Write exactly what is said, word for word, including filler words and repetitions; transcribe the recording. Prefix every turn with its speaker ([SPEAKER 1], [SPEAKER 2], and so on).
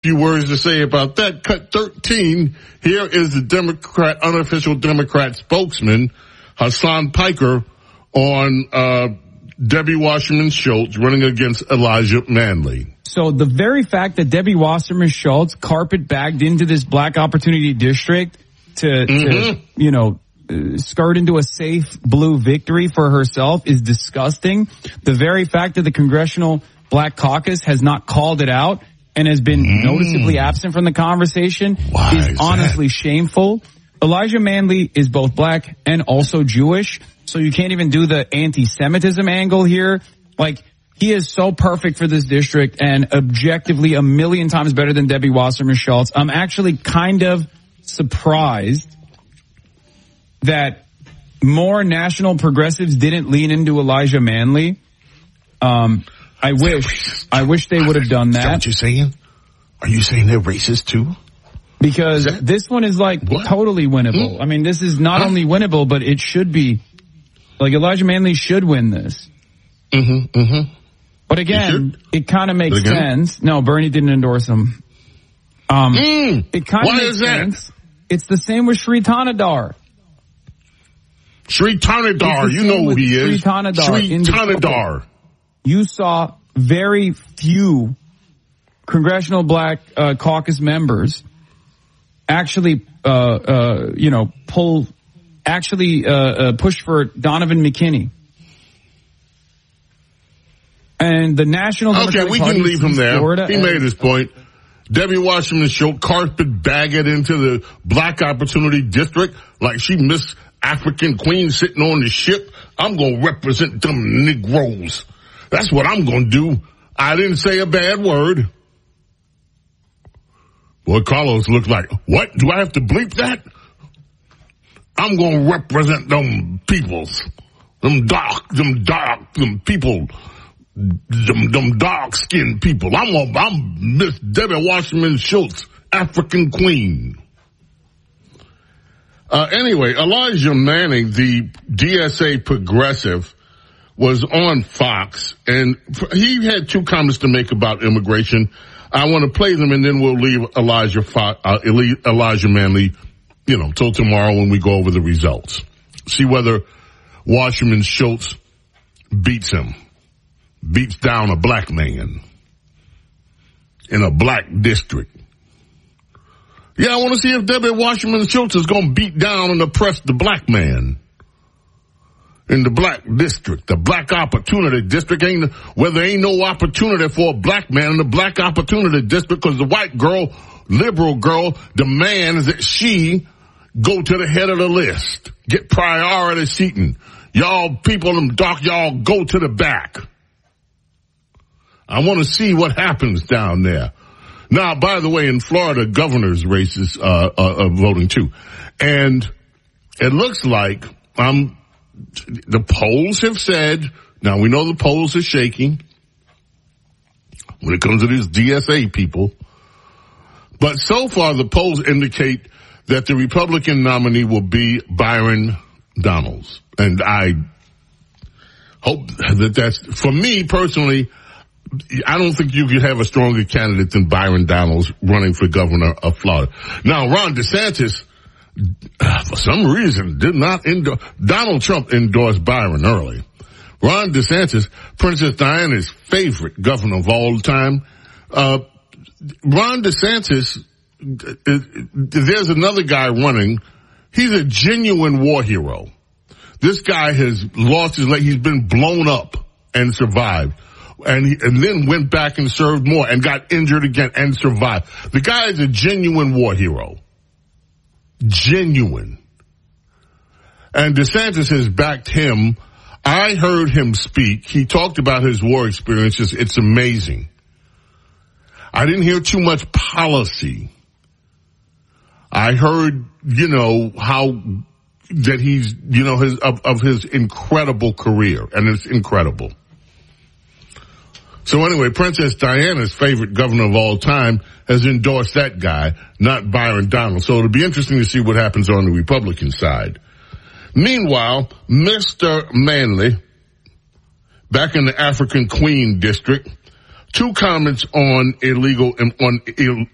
[SPEAKER 1] few words to say about that. Cut thirteen. Here is the Democrat, unofficial Democrat spokesman, Hassan Piker, on uh Debbie Wasserman Schultz running against Elijah Manley.
[SPEAKER 2] So the very fact that Debbie Wasserman Schultz carpet bagged into this black opportunity district to, mm-hmm. to you know, uh, skirt into a safe blue victory for herself is disgusting. The very fact that the Congressional Black Caucus has not called it out and has been mm. noticeably absent from the conversation Why is, is honestly shameful. Elijah Manley is both black and also Jewish, so you can't even do the anti-Semitism angle here. Like, he is so perfect for this district and objectively a million times better than Debbie Wasserman Schultz. I'm actually kind of surprised that more national progressives didn't lean into Elijah Manley. Um, I wish, I wish they would have done that.
[SPEAKER 1] Is that what you're saying? Are you saying they're racist too?
[SPEAKER 2] Because that, this one is like what? totally winnable. Hmm? I mean, this is not huh? only winnable, but it should be. Like, Elijah Manley should win this.
[SPEAKER 1] Mm-hmm, mm-hmm.
[SPEAKER 2] But again, it kind of makes sense. No, Bernie didn't endorse him. Um,
[SPEAKER 1] mm,
[SPEAKER 2] it kind of makes sense. It's the same with Sri Thanadar.
[SPEAKER 1] Sri Thanadar, you know who he is.
[SPEAKER 2] Sri Thanadar.
[SPEAKER 1] Sri Thanadar.
[SPEAKER 2] You saw very few Congressional Black uh, Caucus members actually, uh, uh, you know, pull, actually uh, uh, push for Donovan McKinney. And the National Democratic
[SPEAKER 1] Okay, we
[SPEAKER 2] Party
[SPEAKER 1] can leave him there.
[SPEAKER 2] Florida
[SPEAKER 1] he made his point. Debbie Wasserman Schultz carpet bag it into the Black Opportunity District like she Miss African Queen sitting on the ship. I'm going to represent them Negroes. That's what I'm going to do. I didn't say a bad word. Boy, Carlos looked like, what? Do I have to bleep that? I'm going to represent them peoples. Them dark, them dark, them people. Them, them dark-skinned people. I'm a, I'm Miss Debbie Wasserman Schultz, African Queen. Uh, anyway, Elijah Manning, the D S A progressive, was on Fox, and he had two comments to make about immigration. I want to play them, and then we'll leave Elijah Fo- uh, Elijah Manley, you know, till tomorrow when we go over the results. See whether Wasserman Schultz beats him. Beats down a black man in a black district. Yeah, I want to see if Debbie Wasserman Schultz is going to beat down and oppress the black man in the black district. The Black Opportunity District ain't, where there ain't no opportunity for a black man in the Black Opportunity District because the white girl, liberal girl, demands that she go to the head of the list. Get priority seating. Y'all people, them dark, y'all go to the back. I want to see what happens down there. Now, by the way, in Florida, governor's races uh, are, are voting too, and it looks like um the polls have said. Now we know the polls are shaking when it comes to these D S A people, but so far the polls indicate that the Republican nominee will be Byron Donalds, and I hope that that's, for me personally, I don't think you could have a stronger candidate than Byron Donalds running for governor of Florida. Now, Ron DeSantis, for some reason, did not endorse, Donald Trump endorsed Byron early. Ron DeSantis, Princess Diana's favorite governor of all time. Uh, Ron DeSantis, there's another guy running. He's a genuine war hero. This guy has lost his leg. He's been blown up and survived. And, he, and then went back and served more and got injured again and survived. The guy is a genuine war hero. Genuine. And DeSantis has backed him. I heard him speak. He talked about his war experiences. It's amazing. I didn't hear too much policy. I heard, you know, how that he's, you know, his of, of his incredible career, and it's incredible. So anyway, Princess Diana's favorite governor of all time has endorsed that guy, not Byron Donalds. So it'll be interesting to see what happens on the Republican side. Meanwhile, Mister Manley, back in the African Queen district, two comments on illegal, on